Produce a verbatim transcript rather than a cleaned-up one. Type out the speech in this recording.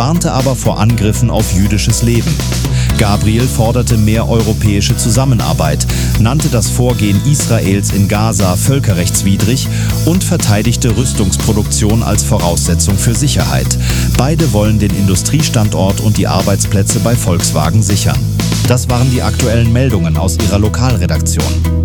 warnte aber vor Angriffen auf jüdisches Leben. Gabriel forderte mehr europäische Zusammenarbeit, nannte das Vorgehen Israels in Gaza völkerrechtswidrig und verteidigte Rüstungsproduktion als Voraussetzung für Sicherheit. Beide wollen den Industriestandort und die Arbeitsplätze bei Volkswagen sichern. Das waren die aktuellen Meldungen aus ihrer Lokalredaktion.